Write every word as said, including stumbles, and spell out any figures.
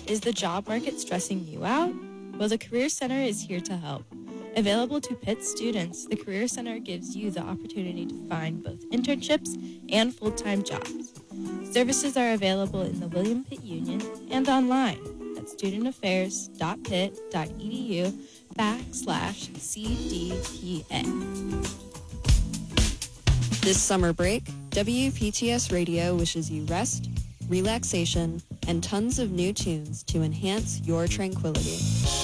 Is the job market stressing you out? Well, the Career Center is here to help. Available to Pitt students, the Career Center gives you the opportunity to find both internships and full-time jobs. Services are available in the William Pitt Union and online at studentaffairs.pitt.edu backslash CDPA. This summer break, W P T S Radio wishes you rest, relaxation, and tons of new tunes to enhance your tranquility.